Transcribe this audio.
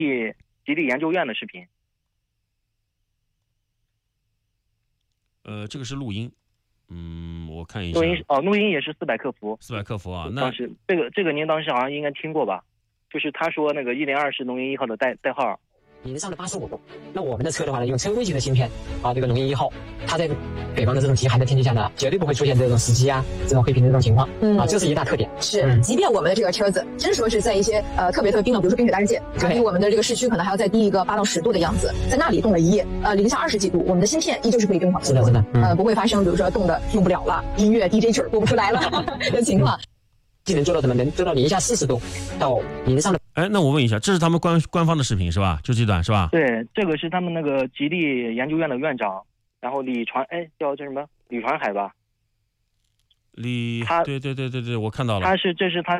吉利研究院的视频。 这个是录音。我看一下。 录音也是400克服。 400克服啊，那当时这个您当时好像应该听过吧？就是他说那个102是龙吟1号的代号。 零上的85度。那我们的车的话呢，用车规级的芯片啊，这个龙吟1号，它在北方的这种极寒的天气下呢，绝对不会出现这种死机啊、这种黑屏的这种情况。啊，这是一大特点。 是，即便我们的这个车子真说是在一些特别冰冷，比如说冰雪大世界，它比我们的这个市区可能还要再低一个8到10度的样子，在那里冻了一夜，零下20几度，我们的芯片依旧是可以更好的。 是的， 不会发生比如说冻的用不了了，音乐 DJ 曲播不出来了的情况。 既能做到什么？能做到零下40度到零上的。 那我问一下，这是他们官方的视频是吧？就这段是吧？ 对，这个是他们那个吉利研究院的院长，然后叫什么李传海吧？ 对，我看到了。 这是他